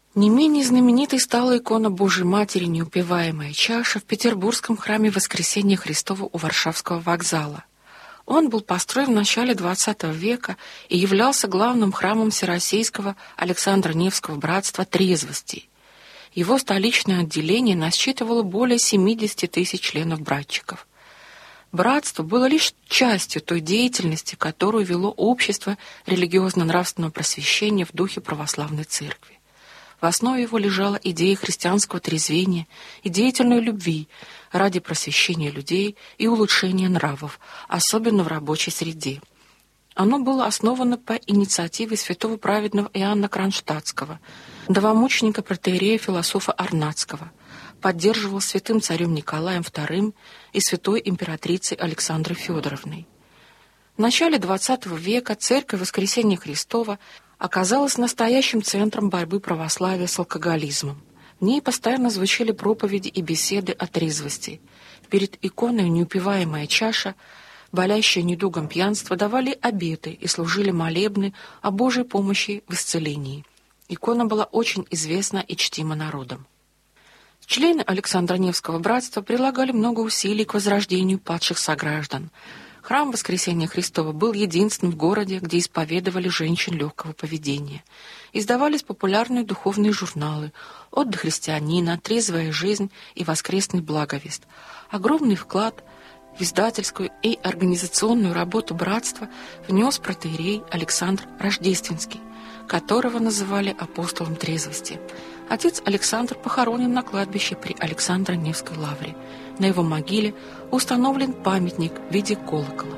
Не менее знаменитой стала икона Божией Матери «Неупиваемая чаша» в Петербургском храме Воскресения Христова у Варшавского вокзала. Он был построен в начале XX века и являлся главным храмом Всероссийского Александра Невского братства трезвости. Его столичное отделение насчитывало более 70 тысяч членов-братчиков. Братство было лишь частью той деятельности, которую вело общество религиозно-нравственного просвещения в духе православной церкви. В основе его лежала идея христианского трезвения и деятельной любви ради просвещения людей и улучшения нравов, особенно в рабочей среде. Оно было основано по инициативе святого праведного Иоанна Кронштадтского, новомученика протоиерея философа Арнатского, поддерживал святым царем Николаем II и святой императрицей Александрой Федоровной. В начале XX века церковь Воскресения Христова оказалась настоящим центром борьбы православия с алкоголизмом. В ней постоянно звучали проповеди и беседы о трезвости. Перед иконой «Неупиваемая чаша» болящие недугом пьянства давали обеты и служили молебны о Божьей помощи в исцелении. Икона была очень известна и чтима народом. Члены Александра Невского братства прилагали много усилий к возрождению падших сограждан. Храм Воскресения Христова был единственным в городе, где исповедовали женщин легкого поведения. Издавались популярные духовные журналы «Отдых христианина», «Трезвая жизнь» и «Воскресный благовест». Огромный вклад в издательскую и организационную работу братства внес протоиерей Александр Рождественский, которого называли апостолом трезвости. Отец Александр похоронен на кладбище при Александро-Невской лавре. На его могиле установлен памятник в виде колокола.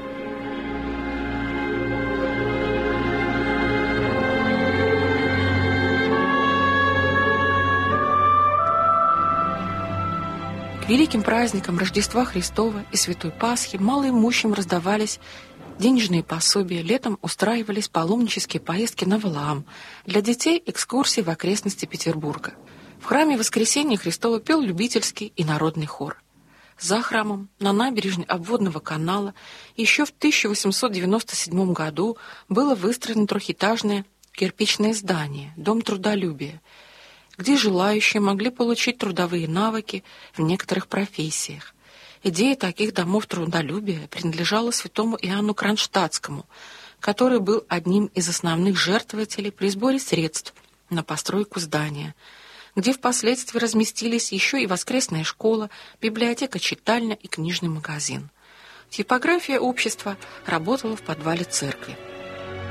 К великим праздникам Рождества Христова и Святой Пасхи малоимущим раздавались денежные пособия, летом устраивались паломнические поездки на Валаам, для детей экскурсии в окрестности Петербурга. В храме Воскресения Христова пел любительский и народный хор. За храмом, на набережной обводного канала, еще в 1897 году было выстроено трехэтажное кирпичное здание «Дом трудолюбия», где желающие могли получить трудовые навыки в некоторых профессиях. Идея таких домов трудолюбия принадлежала святому Иоанну Кронштадтскому, который был одним из основных жертвователей при сборе средств на постройку здания, где впоследствии разместились еще и воскресная школа, библиотека-читальня и книжный магазин. Типография общества работала в подвале церкви.